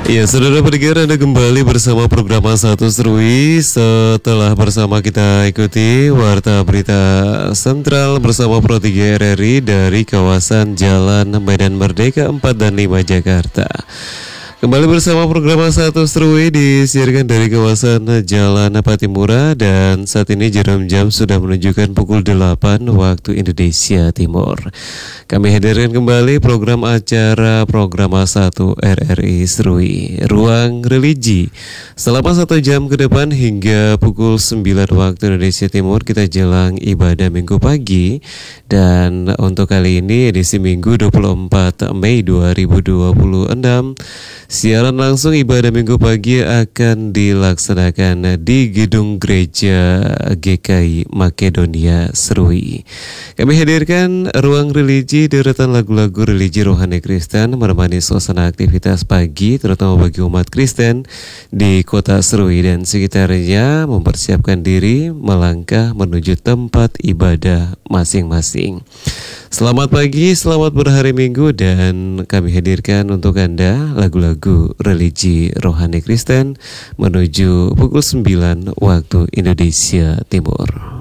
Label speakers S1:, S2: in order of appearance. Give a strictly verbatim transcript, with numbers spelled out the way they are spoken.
S1: Ya, saudara pendengar, Anda kembali bersama program Satu Serui. Setelah bersama kita ikuti Warta Berita Sentral bersama Pro tiga R R I dari kawasan Jalan Medan Merdeka empat dan lima Jakarta. Kembali bersama program Satu Serui disiarkan dari kawasan Jalan Patimura, dan saat ini jarum jam sudah menunjukkan pukul delapan waktu Indonesia Timur. Kami hadirkan kembali program acara program satu R R I Serui, Ruang Religi. Selama satu jam ke depan hingga pukul sembilan waktu Indonesia Timur kita jelang ibadah Minggu pagi. Dan untuk kali ini edisi Minggu dua puluh empat Mei dua ribu dua puluh enam, siaran langsung ibadah Minggu pagi akan dilaksanakan di Gedung Gereja G K I Makedonia Serui. Kami hadirkan Ruang Religi, deretan lagu-lagu religi rohani Kristen menemani suasana aktivitas pagi terutama bagi umat Kristen di kota Serui dan sekitarnya mempersiapkan diri melangkah menuju tempat ibadah masing-masing. Selamat pagi, selamat berhari Minggu, dan kami hadirkan untuk Anda lagu-lagu religi rohani Kristen menuju pukul sembilan waktu Indonesia Timur.